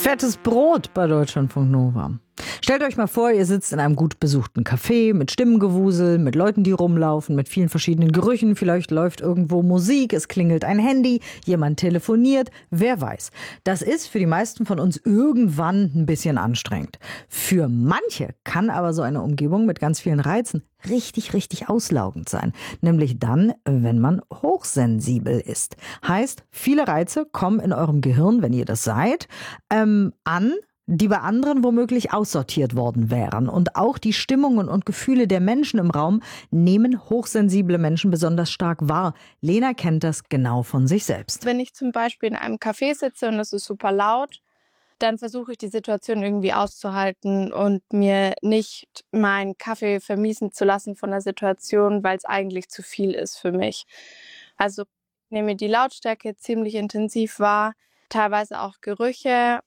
Fettes Brot bei Deutschlandfunk Nova. Stellt euch mal vor, ihr sitzt in einem gut besuchten Café mit Stimmengewusel, mit Leuten, die rumlaufen, mit vielen verschiedenen Gerüchen. Vielleicht läuft irgendwo Musik, es klingelt ein Handy, jemand telefoniert, wer weiß. Das ist für die meisten von uns irgendwann ein bisschen anstrengend. Für manche kann aber so eine Umgebung mit ganz vielen Reizen richtig auslaugend sein. Nämlich dann, wenn man hochsensibel ist. Heißt, viele Reize kommen in eurem Gehirn, wenn ihr das seid, an, die bei anderen womöglich aussortiert worden wären. Und auch die Stimmungen und Gefühle der Menschen im Raum nehmen hochsensible Menschen besonders stark wahr. Lena kennt das genau von sich selbst. Wenn ich zum Beispiel in einem Café sitze und es ist super laut, dann versuche ich die Situation irgendwie auszuhalten und mir nicht meinen Kaffee vermiesen zu lassen von der Situation, weil es eigentlich zu viel ist für mich. Also ich nehme die Lautstärke ziemlich intensiv wahr, teilweise auch Gerüche.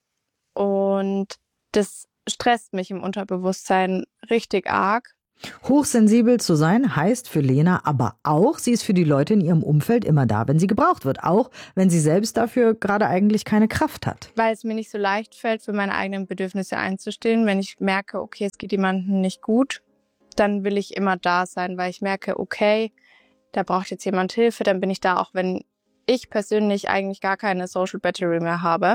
Und das stresst mich im Unterbewusstsein richtig arg. Hochsensibel zu sein heißt für Lena aber auch, sie ist für die Leute in ihrem Umfeld immer da, wenn sie gebraucht wird. Auch wenn sie selbst dafür gerade eigentlich keine Kraft hat. Weil es mir nicht so leicht fällt, für meine eigenen Bedürfnisse einzustehen. Wenn ich merke, okay, es geht jemandem nicht gut, dann will ich immer da sein, weil ich merke, okay, da braucht jetzt jemand Hilfe. Dann bin ich da, auch wenn ich persönlich eigentlich gar keine Social Battery mehr habe.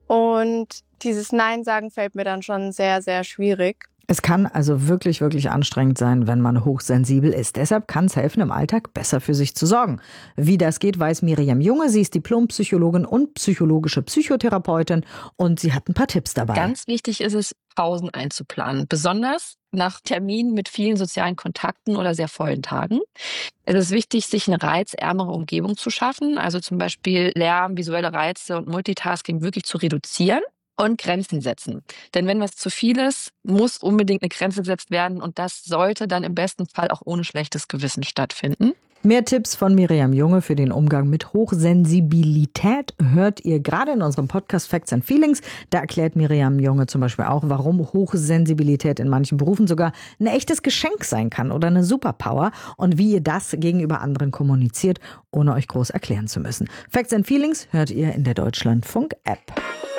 Und dieses Nein sagen fällt mir dann schon sehr schwierig. Es kann also wirklich anstrengend sein, wenn man hochsensibel ist. Deshalb kann es helfen, im Alltag besser für sich zu sorgen. Wie das geht, weiß Miriam Junge. Sie ist Diplompsychologin und psychologische Psychotherapeutin und sie hat ein paar Tipps dabei. Ganz wichtig ist es, Pausen einzuplanen, besonders nach Terminen mit vielen sozialen Kontakten oder sehr vollen Tagen. Es ist wichtig, sich eine reizärmere Umgebung zu schaffen, also zum Beispiel Lärm, visuelle Reize und Multitasking wirklich zu reduzieren. Und Grenzen setzen. Denn wenn was zu viel ist, muss unbedingt eine Grenze gesetzt werden und das sollte dann im besten Fall auch ohne schlechtes Gewissen stattfinden. Mehr Tipps von Miriam Junge für den Umgang mit Hochsensibilität hört ihr gerade in unserem Podcast Facts and Feelings. Da erklärt Miriam Junge zum Beispiel auch, warum Hochsensibilität in manchen Berufen sogar ein echtes Geschenk sein kann oder eine Superpower und wie ihr das gegenüber anderen kommuniziert, ohne euch groß erklären zu müssen. Facts and Feelings hört ihr in der Deutschlandfunk-App.